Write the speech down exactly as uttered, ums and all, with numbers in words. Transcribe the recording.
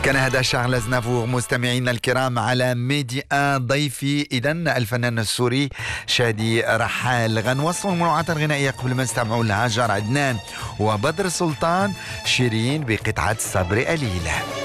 كان هذا شارل أزنافور مستمعينا الكرام على ميدي ان. ضيفي إذا الفنان السوري شادي رحال. غنوصلوا المنوعات الغنائية قبل ما نستمعوا لهاجر عدنان وبدر سلطان شيرين بقطعة صبري قليلة.